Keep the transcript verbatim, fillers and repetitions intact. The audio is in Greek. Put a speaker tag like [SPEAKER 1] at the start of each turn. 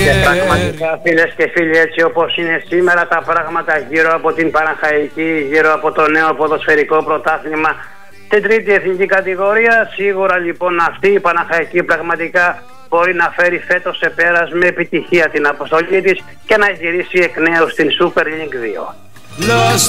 [SPEAKER 1] Και πραγματικά, φίλες και φίλοι, έτσι όπως είναι σήμερα τα πράγματα γύρω από την Παναχαϊκή, γύρω από το νέο ποδοσφαιρικό πρωτάθλημα στην τρίτη εθνική κατηγορία, σίγουρα λοιπόν αυτή η Παναχαϊκή πραγματικά μπορεί να φέρει φέτος σε πέρας με επιτυχία την αποστολή της και να γυρίσει εκ νέου στην Super League δύο.